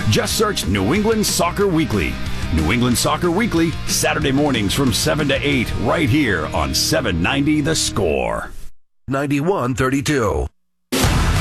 Just search New England Soccer Weekly. New England Soccer Weekly, Saturday mornings from 7 to 8, right here on 790 The Score. 91-32.